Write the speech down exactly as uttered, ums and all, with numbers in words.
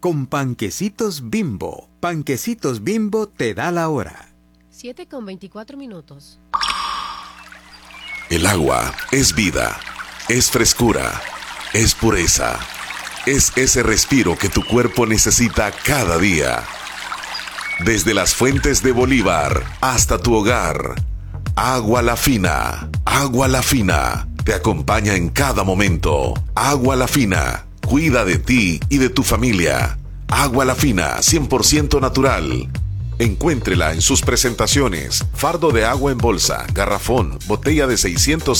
con Panquecitos Bimbo. Panquecitos Bimbo te da la hora. siete con veinticuatro minutos. El agua es vida, es frescura, es pureza. Es ese respiro que tu cuerpo necesita cada día. Desde las fuentes de Bolívar hasta tu hogar. Agua La Fina. Agua La Fina. Te acompaña en cada momento. Agua La Fina. Cuida de ti y de tu familia. Agua La Fina, cien por ciento natural. Encuéntrela en sus presentaciones: fardo de agua en bolsa, garrafón, botella de seiscientos